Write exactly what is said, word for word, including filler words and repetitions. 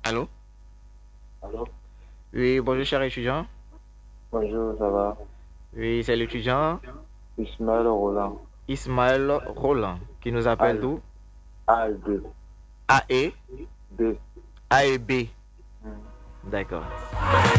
Allô? Allô? Oui, bonjour cher étudiant. Bonjour, ça va? Oui, c'est l'étudiant Ismaël Roland. Ismaël Roland qui nous appelle Al, d'où? Al deux. A et deux. A et B. Hmm. D'accord.